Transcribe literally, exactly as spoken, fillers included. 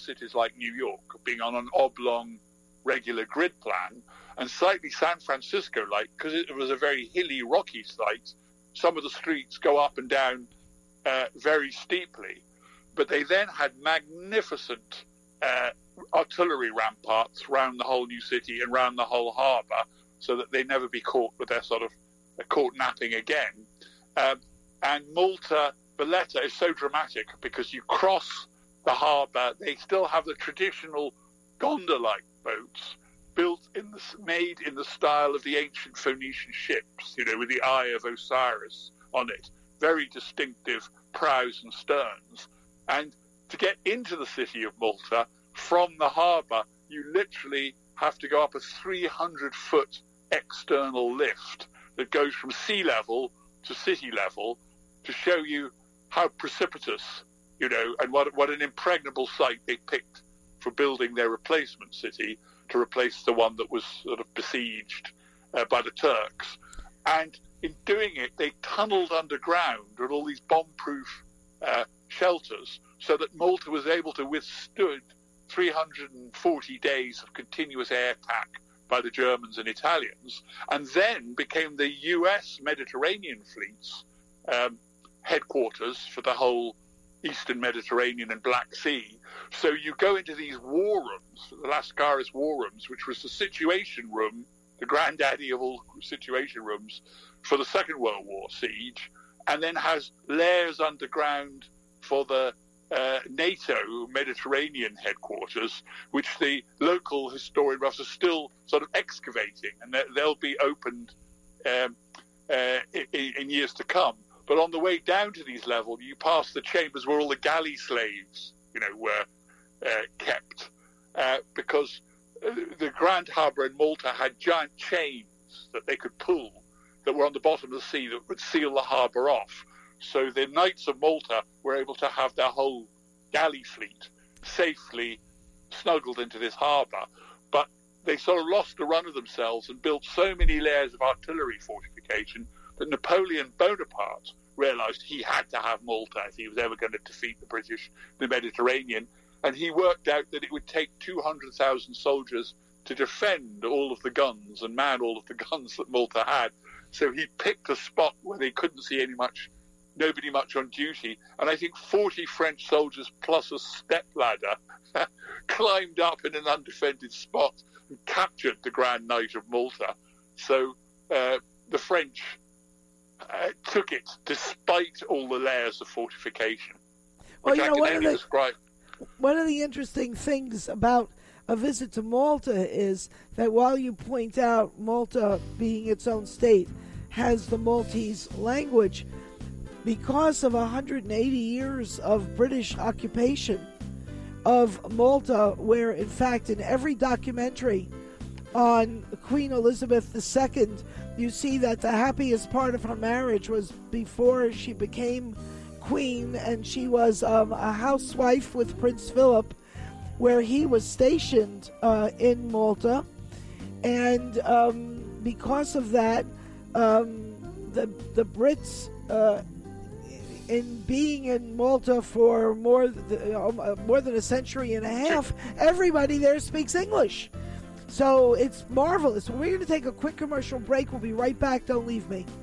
cities like New York, being on an oblong, regular grid plan, and slightly San Francisco-like, because it was a very hilly, rocky site. Some of the streets go up and down uh, very steeply, but they then had magnificent uh, artillery ramparts around the whole new city and around the whole harbour, so that they never be caught with their sort of uh, caught napping again. Um, and Malta Valletta is so dramatic because you cross the harbour. They still have the traditional gondola-like boats built in the made in the style of the ancient Phoenician ships, you know, with the Eye of Osiris on it, very distinctive prows and sterns. And to get into the city of Malta from the harbour, you literally have to go up a three hundred foot external lift that goes from sea level to city level to show you how precipitous, you know, and what what an impregnable site they picked for building their replacement city to replace the one that was sort of besieged uh, by the Turks. And in doing it, they tunneled underground with all these bomb-proof uh, shelters so that Malta was able to withstood three hundred forty days of continuous air attack by the Germans and Italians, and then became the U S Mediterranean fleet's um, headquarters for the whole Eastern Mediterranean and Black Sea. So you go into these war rooms, the Lascaris war rooms, which was the situation room, the granddaddy of all situation rooms for the Second World War siege, and then has layers underground for the uh, NATO Mediterranean headquarters, which the local historian buffs are still sort of excavating, and they'll be opened um, uh, in, in years to come. But on the way down to these levels, you pass the chambers where all the galley slaves, you know, were uh, kept, uh, because the Grand Harbour in Malta had giant chains that they could pull that were on the bottom of the sea that would seal the harbour off. So the Knights of Malta were able to have their whole galley fleet safely snuggled into this harbour. But they sort of lost the run of themselves and built so many layers of artillery fortification that Napoleon Bonaparte realised he had to have Malta if he was ever going to defeat the British in the Mediterranean. And he worked out that it would take two hundred thousand soldiers to defend all of the guns and man all of the guns that Malta had. So he picked a spot where they couldn't see any much, nobody much on duty. And I think forty French soldiers plus a stepladder climbed up in an undefended spot and captured the Grand Knight of Malta. So uh, the French uh, took it despite all the layers of fortification, well, which you I know, can one only of the, describe. One of the interesting things about a visit to Malta is that while you point out Malta being its own state has the Maltese language, because of one hundred eighty years of British occupation of Malta, where in fact in every documentary on Queen Elizabeth the Second, you see that the happiest part of her marriage was before she became queen, and she was um, a housewife with Prince Philip, where he was stationed uh, in Malta. And um, because of that, um, the the Brits, uh, in being in Malta for more th- uh, more than a century and a half, everybody there speaks English. So it's marvelous. We're going to take a quick commercial break. We'll be right back. Don't leave me.